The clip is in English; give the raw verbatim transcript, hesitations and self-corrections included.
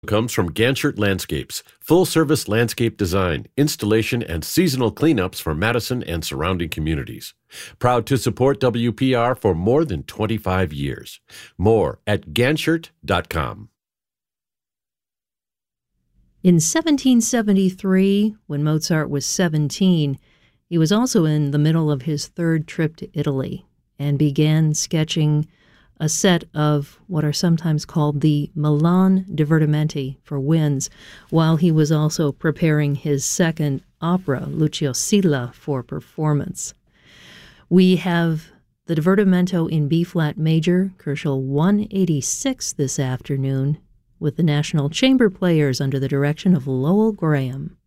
Comes from Ganchert Landscapes, full-service landscape design, installation, and seasonal cleanups for Madison and surrounding communities. Proud to support W P R for more than twenty-five years. More at ganchert dot com. In seventeen seventy-three, when Mozart was seventeen, he was also in the middle of his third trip to Italy and began sketching a set of what are sometimes called the Milan Divertimenti for winds, while he was also preparing his second opera, Lucio Silla, for performance. We have the Divertimento in B-flat major, Koelschel one eighty-six this afternoon, with the National Chamber Players under the direction of Lowell Graham.